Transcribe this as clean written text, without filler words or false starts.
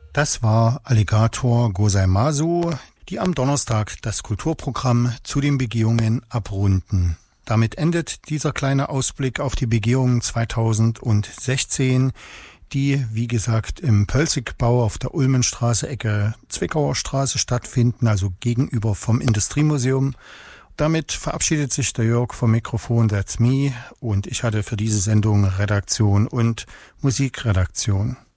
Das war Alligator Gozaimasu, die am Donnerstag das Kulturprogramm zu den Begehungen abrunden. Damit endet dieser kleine Ausblick auf die Begehungen 2016, die, wie gesagt, im Pölzigbau auf der Ulmenstraße, Ecke Zwickauer Straße stattfinden, also gegenüber vom Industriemuseum. Damit verabschiedet sich der Jörg vom Mikrofon, that's me, und ich hatte für diese Sendung Redaktion und Musikredaktion.